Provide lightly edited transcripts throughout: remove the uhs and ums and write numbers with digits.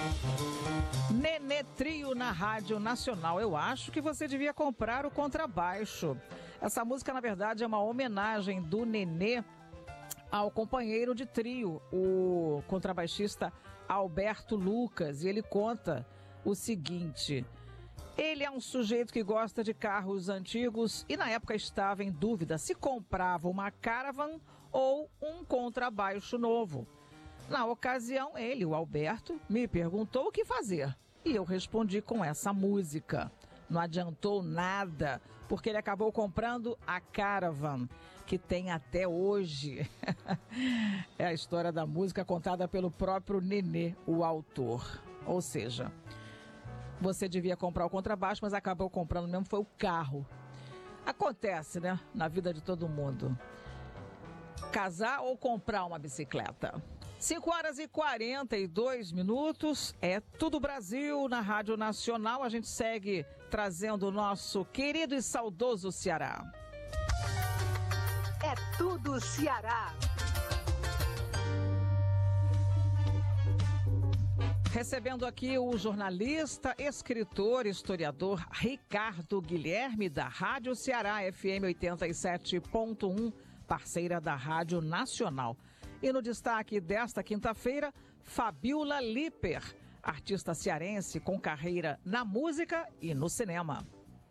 Nenê Trio na Rádio Nacional. Eu acho que você devia comprar o contrabaixo. Essa música, na verdade, é uma homenagem do Nenê ao companheiro de trio, o contrabaixista Alberto Lucas. E ele conta o seguinte: ele é um sujeito que gosta de carros antigos e na época estava em dúvida se comprava uma Caravan ou um contrabaixo novo. Na ocasião, ele, o Alberto, me perguntou o que fazer. E eu respondi com essa música. Não adiantou nada, porque ele acabou comprando a Caravan, que tem até hoje. É a história da música contada pelo próprio Nenê, o autor. Ou seja, você devia comprar o contrabaixo, mas acabou comprando mesmo, foi o carro. Acontece, né? Na vida de todo mundo. Casar ou comprar uma bicicleta? 5h42, é Tudo Brasil na Rádio Nacional. A gente segue trazendo o nosso querido e saudoso Ceará. É Tudo Ceará. Recebendo aqui o jornalista, escritor, historiador Ricardo Guilherme, da Rádio Ceará FM 87.1, parceira da Rádio Nacional. E no destaque desta quinta-feira, Fabiola Liper, artista cearense com carreira na música e no cinema.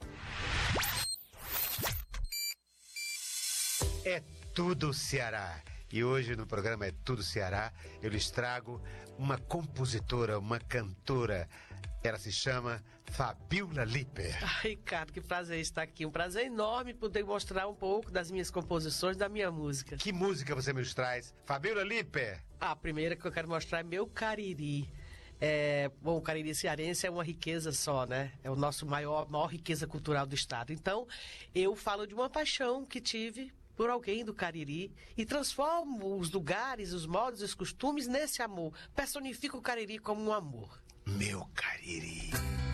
É Tudo Ceará. E hoje no programa É Tudo Ceará, eu lhes trago uma compositora, uma cantora. Ela se chama Fabiola Liper. Ricardo, que prazer estar aqui. Um prazer enorme poder mostrar um pouco das minhas composições, da minha música. Que música você nos traz? Fabiola Liper. A primeira que eu quero mostrar é Meu Cariri. Bom, o Cariri cearense é uma riqueza só, né? É o nosso maior riqueza cultural do estado. Então, eu falo de uma paixão que tive por alguém do Cariri e transformo os lugares, os modos, os costumes nesse amor. Personifico o Cariri como um amor. Meu Cariri.